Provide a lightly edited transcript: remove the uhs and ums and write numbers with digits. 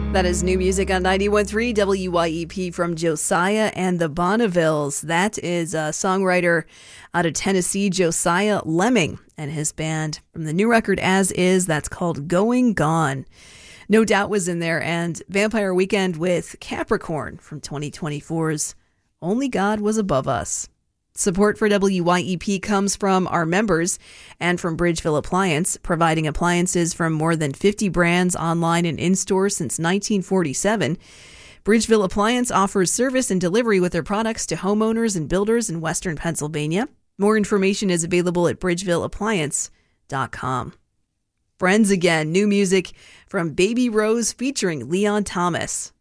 That is new music on 91.3 WYEP from Josiah and the Bonnevilles. That is a songwriter out of Tennessee, Josiah Lemming, and his band from the new record As Is, that's called Going Gone. No Doubt was in there, and Vampire Weekend with Capricorn from 2024's Only God Was Above Us. Support for WYEP comes from our members and from Bridgeville Appliance, providing appliances from more than 50 brands online and in-store since 1947. Bridgeville Appliance offers service and delivery with their products to homeowners and builders in Western Pennsylvania. More information is available at bridgevilleappliance.com. Friends Again, new music from Baby Rose featuring Leon Thomas.